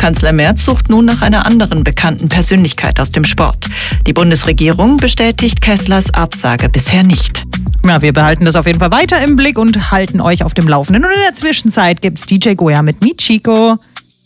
Kanzler Merz sucht nun nach einer anderen bekannten Persönlichkeit aus dem Sport. Die Bundesregierung bestätigt Kesslers Absage bisher nicht. Ja, wir behalten das auf jeden Fall weiter im Blick und halten euch auf dem Laufenden. Und in der Zwischenzeit gibt's DJ Goya mit Michiko.